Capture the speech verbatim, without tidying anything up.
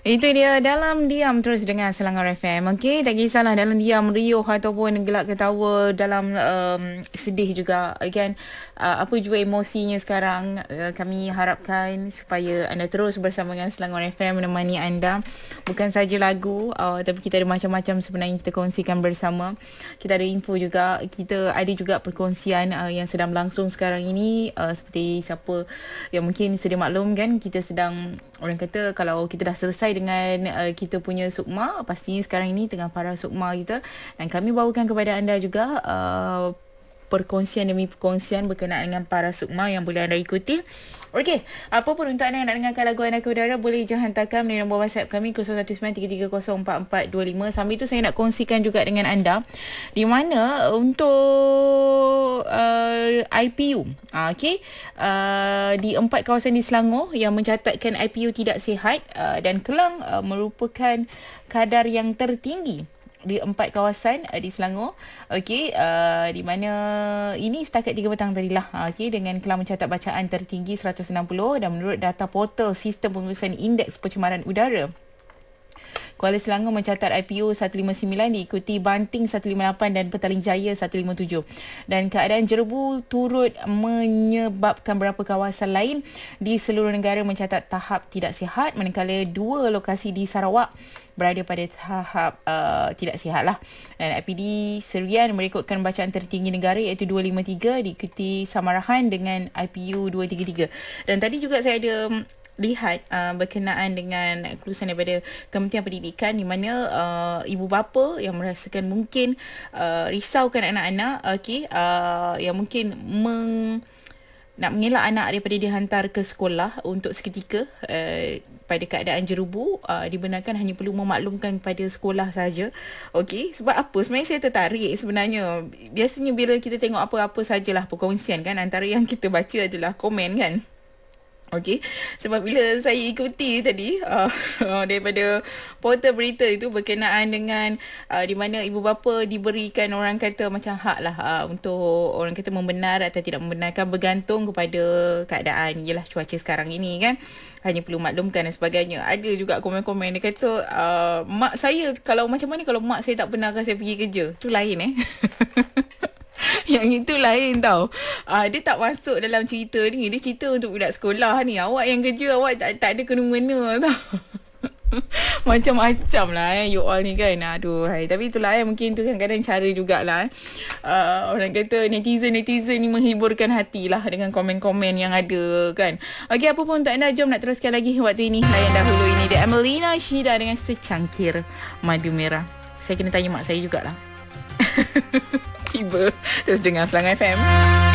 Itu dia, dalam diam terus dengan Selangor F M. Okey, tak kisahlah dalam diam riuh ataupun gelak ketawa, dalam um, sedih juga kan. Uh, apa jua emosinya sekarang, uh, kami harapkan supaya anda terus bersama dengan Selangor F M menemani anda. Bukan saja lagu, uh, tapi kita ada macam-macam sebenarnya kita kongsikan bersama. Kita ada info juga, kita ada juga perkongsian uh, yang sedang berlangsung sekarang ini, uh, seperti siapa yang mungkin sedia maklum kan, kita sedang, orang kata kalau kita dah selesai dengan uh, kita punya sukma, pastinya sekarang ini tengah para sukma kita, dan kami bawakan kepada anda juga uh, perkongsian demi perkongsian berkenaan dengan para sukma yang boleh anda ikuti. Okey, apa pun untuk anda yang nak dengarkan lagu anda ke udara, boleh je hantarkan melalui nombor WhatsApp kami kosong satu sembilan tiga tiga kosong empat empat dua lima. Sambil itu saya nak kongsikan juga dengan anda di mana untuk uh, I P U, uh, okey, uh, di empat kawasan di Selangor yang mencatatkan I P U tidak sihat, uh, dan Kelang uh, merupakan kadar yang tertinggi di empat kawasan uh, di Selangor. Okey, uh, di mana ini setakat tiga petang tadi lah. Uh, Okey, dengan Kelang mencatat bacaan tertinggi seratus enam puluh, dan menurut data portal sistem pengurusan indeks pencemaran udara, Kuala Selangor mencatat I P U seratus lima puluh sembilan, diikuti Banting seratus lima puluh lapan dan Petaling Jaya seratus lima puluh tujuh. Dan keadaan jerebu turut menyebabkan beberapa kawasan lain di seluruh negara mencatat tahap tidak sihat, manakala dua lokasi di Sarawak berada pada tahap uh, tidak sihat lah. Dan I P D Serian merekodkan bacaan tertinggi negara iaitu dua ratus lima puluh tiga, diikuti Samarahan dengan I P U dua ratus tiga puluh tiga. Dan tadi juga saya ada lihat uh, berkenaan dengan kelulusan daripada Kementerian Pendidikan, di mana uh, ibu bapa yang merasakan mungkin uh, risaukan anak-anak, okey, uh, yang mungkin meng nak mengelak anak daripada dihantar ke sekolah untuk seketika uh, pada keadaan jerubu, uh, dibenarkan hanya perlu memaklumkan kepada sekolah saja. Okey, sebab apa? Sebenarnya saya tertarik sebenarnya. Biasanya bila kita tengok apa-apa sajalah perkongsian kan, antara yang kita baca adalah komen kan. Okey, sebab bila saya ikuti tadi uh, daripada portal berita itu berkenaan dengan uh, di mana ibu bapa diberikan, orang kata macam hak lah uh, untuk orang kata membenar atau tidak membenarkan, bergantung kepada keadaan yelah cuaca sekarang ini kan, hanya perlu maklumkan dan sebagainya. Ada juga komen-komen dia kata uh, mak saya kalau macam mana kalau mak saya tak benarkan saya pergi kerja, tu lain eh. Yang itu lain tau. uh, Dia tak masuk dalam cerita ni. Dia cerita untuk budak sekolah ni. Awak yang kerja, awak tak, tak ada kena-mena tau. Macam-macam lah eh, you all ni kan. Aduh, hai. Tapi itulah eh, mungkin tu kadang-kadang cara jugalah eh. uh, Orang kata netizen-netizen ni menghiburkan hati lah dengan komen-komen yang ada kan. Okey, apa pun untuk anda, jom nak teruskan lagi waktu ini. Layan dahulu ini dia Emelina Shida dengan Secangkir Madu Merah. Saya kena tanya mak saya jugalah. Tiba terus dengar Selangor F M.